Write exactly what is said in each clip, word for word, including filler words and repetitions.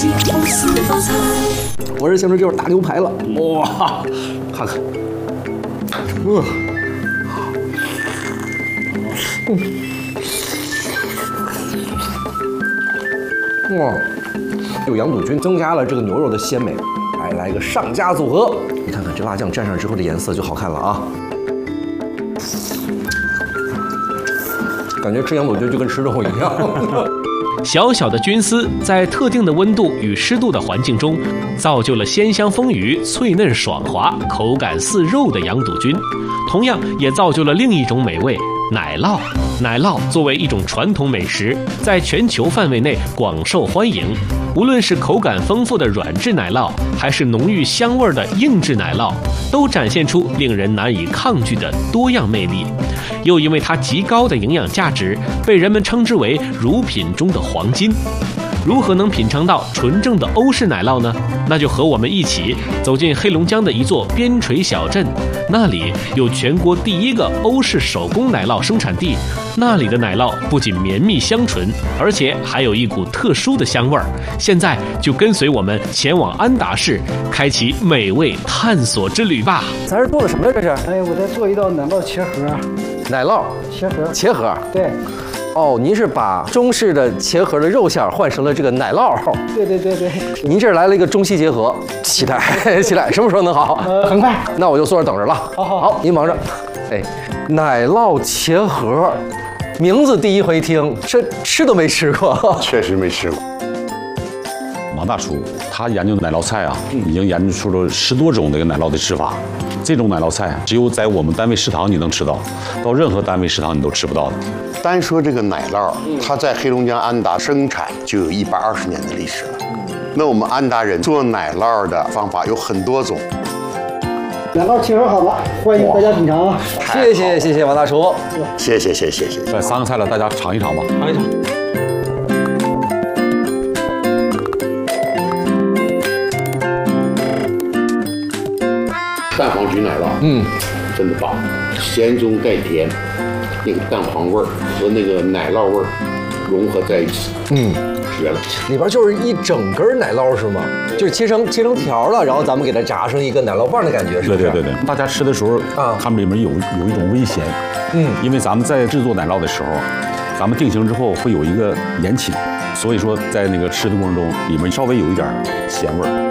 我这现在就是大牛排了，哇，看看，嗯，嗯，哇，有羊肚菌增加了这个牛肉的鲜美，来来一个上佳组合。你看看这辣酱蘸上之后的颜色就好看了啊。 感觉吃羊肚菌就跟吃肉一样。 小小的菌丝在特定的温度与湿度的环境中，造就了鲜香丰腴、脆嫩爽滑、口感似肉的羊肚菌，同样也造就了另一种美味——奶酪。奶酪作为一种传统美食，在全球范围内广受欢迎。无论是口感丰富的软质奶酪，还是浓郁香味的硬质奶酪，都展现出令人难以抗拒的多样魅力。又因为它极高的营养价值，被人们称之为乳品中的黄金。如何能品尝到纯正的欧式奶酪呢？那就和我们一起走进黑龙江的一座边陲小镇，那里有全国第一个欧式手工奶酪生产地。那里的奶酪不仅绵密香醇，而且还有一股特殊的香味儿。现在就跟随我们前往安达市，开启美味探索之旅吧。 咱这做的什么呀？这是？ 哎，我在做一道奶酪切盒。 奶酪切盒。 切盒。 对。 哦，您是把中式的切盒的肉馅换成了这个奶酪。 对对对对， 您这儿来了一个中西结合，期待期待，什么时候能好？ 呃，很快。 那我就坐着等着了。 好好好，您忙着。哎，奶酪切盒，名字第一回听，这吃都没吃过。 确实没吃过。 王大厨他研究奶酪菜啊，已经研究出了十多种这个奶酪的吃法。这种奶酪菜只有在我们单位食堂你能吃到，到任何单位食堂你都吃不到的。 单说这个奶酪，它在黑龙江安达生产就有一百二十年的历史了。那我们安达人做奶酪的方法有很多种。 奶酪切盒好了，欢迎大家品尝啊！ 谢谢谢谢王大厨， 谢谢谢谢谢谢。 这三个菜了，大家尝一尝吧。 尝一尝。 蛋黄焗奶酪，嗯，真的棒，咸中带甜。 那个蛋黄味儿和那个奶酪味儿融合在一起，嗯，绝了！ 里边就是一整根奶酪是吗？就是切成切成条了，然后咱们给它炸成一个奶酪棒的感觉，是不是？ 对对对对，大家吃的时候啊，他们里面有有一种微咸，嗯，因为咱们在制作奶酪的时候，咱们定型之后会有一个延起，所以说在那个吃的过程中，里面稍微有一点咸味儿。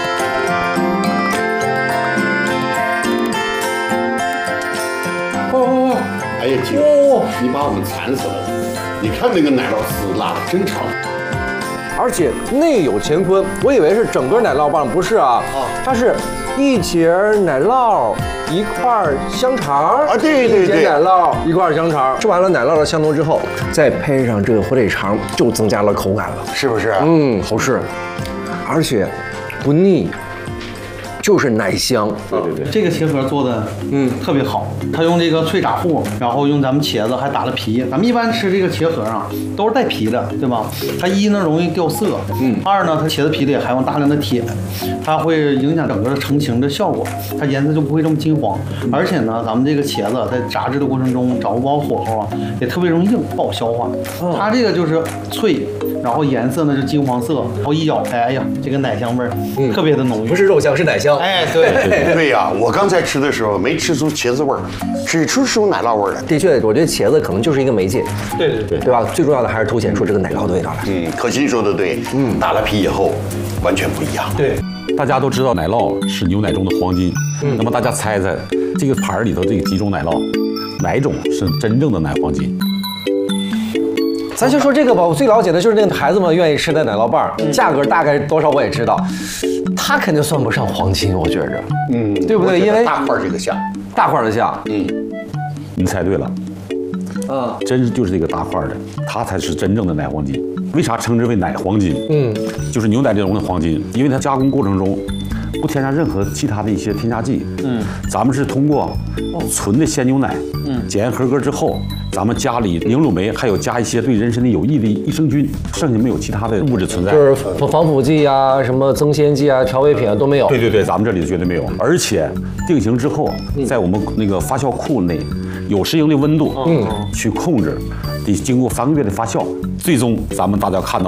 哎呀，姐，你把我们馋死了！你看那个奶酪丝拉的真长， 而且内有乾坤，我以为是整个奶酪棒，不是啊，啊，它是一节奶酪一块香肠啊，对对对， 一节奶酪一块香肠。吃完了奶酪的香浓之后，再配上这个火腿肠，就增加了口感了， 是不是？ 嗯，好吃，而且不腻。 就是奶香， 对对对， 这个切盒做的嗯特别好，它用这个脆炸糊，然后用咱们茄子还打了皮。咱们一般吃这个茄盒啊，都是带皮的，对吧？它一呢容易掉色，嗯，二呢它茄子皮里含有大量的铁，它会影响整个的成型的效果，它颜色就不会这么金黄。而且呢，咱们这个茄子在炸制的过程中掌握不好火候啊，也特别容易硬，不好消化。它这个就是脆。 然后颜色呢是金黄色，然后一咬开，哎呀，这个奶香味儿、嗯、特别的浓郁， 不是肉香是奶香。 哎，对对呀、啊，我刚才吃的时候没吃出茄子味儿，只吃出奶酪味儿来。 的确，我觉得茄子可能就是一个媒介， 对对对， 对吧？最重要的还是凸显出这个奶酪的味道来。 嗯，可心说的对，嗯，打了皮以后完全不一样。 对， 大家都知道奶酪是牛奶中的黄金，嗯，那么大家猜猜，这个盘里头这几种奶酪，哪一种是真正的奶黄金？ 咱就说这个吧，我最了解的就是那个孩子们愿意吃的奶酪棒，嗯、价格大概多少我也知道，它肯定算不上黄金，我觉着，嗯，对不对？因为大块这个像， 大块的像， 嗯， 您猜对了， 啊， 真是就是这个大块的，它才是真正的奶黄金。为啥称之为奶黄金？嗯，就是牛奶这种的黄金，因为它加工过程中不添加任何其他的一些添加剂。嗯，咱们是通过纯的鲜牛奶，嗯，检验合格之后。 咱们家里凝乳酶还有加一些对人身体有益的益生菌，剩下没有其他的物质存在， 就是防腐剂啊、什么增鲜剂啊、调味品啊都没有。 对对对，咱们这里绝对没有。而且定型之后，在我们那个发酵库内有适应的温度，嗯，去控制，得经过三个月的发酵，最终咱们大家看到